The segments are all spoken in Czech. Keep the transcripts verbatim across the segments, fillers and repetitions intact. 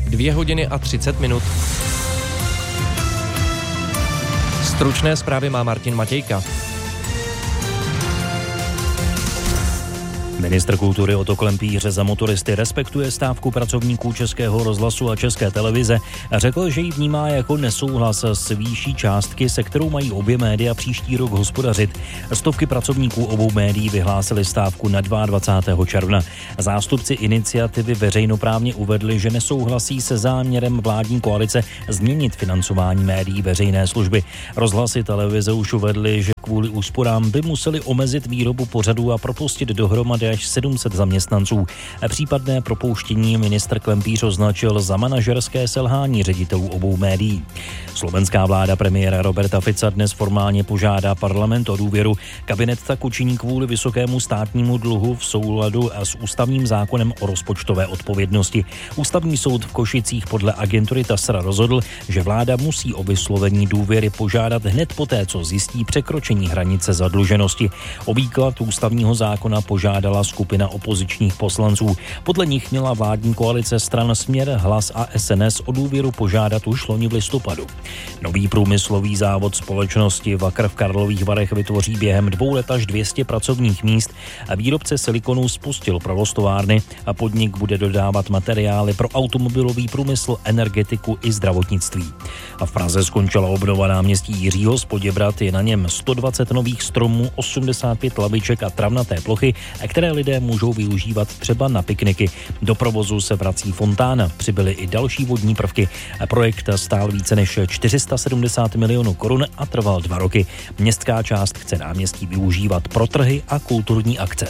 dvě hodiny a třicet minut. Stručné zprávy má Martin Matějka. Ministr kultury Otto Klempíř za motoristy respektuje stávku pracovníků Českého rozhlasu a České televize a řekl, že ji vnímá jako nesouhlas s výší částky, se kterou mají obě média příští rok hospodařit. Stovky pracovníků obou médií vyhlásili stávku na dvacátého druhého června. Zástupci iniciativy veřejnoprávně uvedli, že nesouhlasí se záměrem vládní koalice změnit financování médií veřejné služby. Rozhlasy televize už uvedly, že kvůli úsporám by museli omezit výrobu pořadů a propustit dohromady až sedm set zaměstnanců. Případné propouštění ministr Klempíř označil za manažerské selhání ředitelů obou médií. Slovenská vláda premiéra Roberta Fica dnes formálně požádá parlament o důvěru. Kabinet tak učiní kvůli vysokému státnímu dluhu v souladu s ústavním zákonem o rozpočtové odpovědnosti. Ústavní soud v Košicích podle agentury TASR rozhodl, že vláda musí o vyslovení důvěry požádat hned poté, co zjistí překročení hranice zadluženosti. O výklad ústavního zákona požádala skupina opozičních poslanců. Podle nich měla vládní koalice stran Směr, Hlas a S N S o důvěru požádat už loni v listopadu. Nový průmyslový závod společnosti Wacker v Karlových Varech vytvoří během dvou let až dvě stě pracovních míst a výrobce silikonů spustil provoz továrny a podnik bude dodávat materiály pro automobilový průmysl, energetiku i zdravotnictví. A v Praze skončila obnova náměstí Jiřího z Poděbrad, je na něm sto dvacet nových stromů, osmdesát pět laviček a travnaté plochy, které lidé můžou využívat třeba na pikniky. Do provozu se vrací fontána, přibyly i další vodní prvky. Projekt stál více než čtyři sta sedmdesát milionů korun a trval dva roky. Městská část chce náměstí využívat pro trhy a kulturní akce.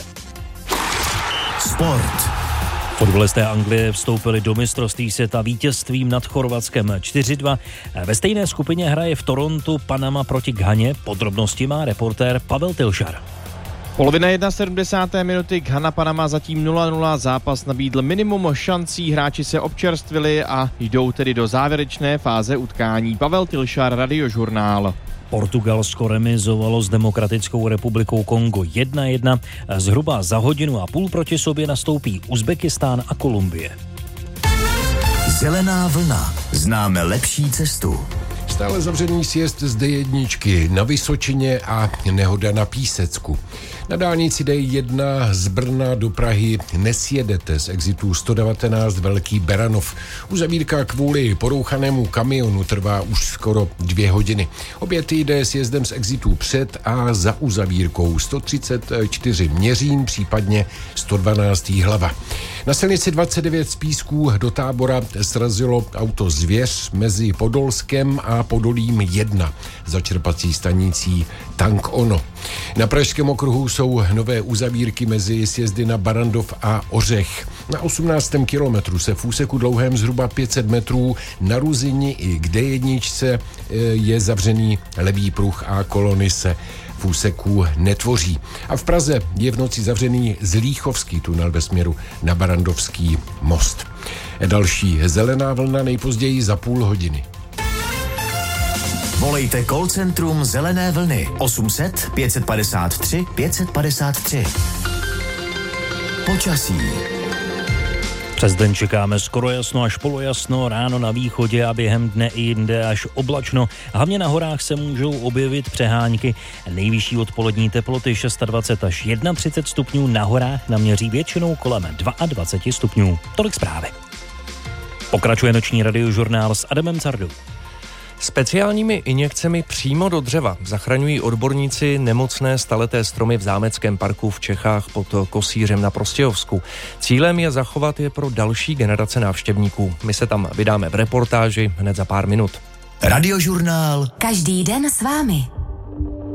Sport. Fotbalisté Anglie vstoupili do mistrovství světa vítězstvím nad Chorvatskem čtyři dva. Ve stejné skupině hraje v Torontu Panama proti Ghaně. Podrobnosti má reportér Pavel Tilšar. Polovina sedmdesáté první minuty, Ghana Panama zatím nula nula, zápas nabídl minimum šancí, hráči se občerstvili a jdou tedy do závěrečné fáze utkání. Pavel Tilšar, Radiožurnál. Portugalsko remizovalo s Demokratickou republikou Kongo jedna jedna. Zhruba za hodinu a půl proti sobě nastoupí Uzbekistán a Kolumbie. Zelená vlna. Známe lepší cestu. Stále zavřený sjezd z D jedna na Vysočině a nehoda na Písecku. Na dálnici D jedna z Brna do Prahy nesjedete z exitu sto devatenáct Velký Beranov. Uzavírka kvůli porouchanému kamionu trvá už skoro dvě hodiny. Opět jde sjezdem z exitu před a za uzavírkou sto třicet čtyři Měřín, případně sto dvanáct Jihlava. Na silnici dvacet devět z Písků do Tábora srazilo auto Zvěř mezi Podolskem a Podolím jedna za čerpací stanicí Tank Ono. Na Pražském okruhu jsou nové uzavírky mezi sjezdy na Barandov a Ořech. Na osmnáctém kilometru se v úseku dlouhém zhruba pět set metrů na Ruzini i k D jedna je zavřený levý pruh a kolony se v úseku netvoří. A v Praze je v noci zavřený Zlíchovský tunel ve směru na Barandovský most. Další zelená vlna nejpozději za půl hodiny. Volejte call centrum Zelené vlny osm set pět padesát tři pět padesát tři. Počasí. Přes den čekáme skoro jasno až polojasno, ráno na východě a během dne i jinde až oblačno. Hlavně na horách se můžou objevit přehánky. Nejvyšší odpolední teploty dvacet šest až třicet jedna stupňů, na horách naměří většinou kolem dvacet dva stupňů. Tolik zprávy. Pokračuje noční radiožurnál s Adamem Cardou. Speciálními injekcemi přímo do dřeva zachraňují odborníci nemocné staleté stromy v Zámeckém parku v Čechách pod Kosířem na Prostějovsku. Cílem je zachovat je pro další generace návštěvníků. My se tam vydáme v reportáži hned za pár minut. Radiožurnál. Každý den s vámi.